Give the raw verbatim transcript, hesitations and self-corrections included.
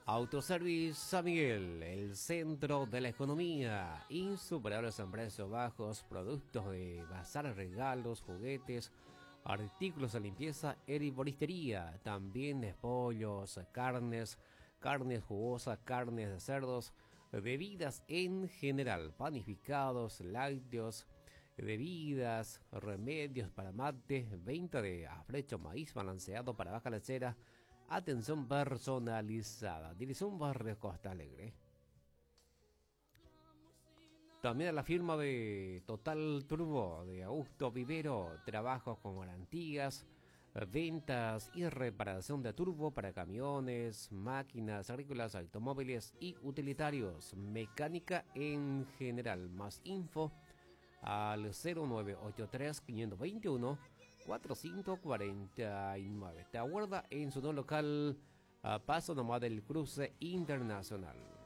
Autoservice San Miguel, el centro de la economía. Insuperables en precios bajos, productos de bazar, regalos, juguetes, artículos de limpieza, herboristería. También pollos, carnes, carnes jugosas, carnes de cerdos, bebidas en general, panificados, lácteos, bebidas, remedios para mate, venta de afrecho, maíz balanceado para baja lechera. Atención personalizada. Dirección Barrio Costa Alegre. También a la firma de Total Turbo de Augusto Vivero. Trabajos con garantías, ventas y reparación de turbo para camiones, máquinas agrícolas, automóviles y utilitarios. Mecánica en general. Más info al cero nueve ocho tres, cinco dos uno, cuatrocientos cuarenta y nueve. Te aguarda en su nuevo local a paso nomás del cruce internacional.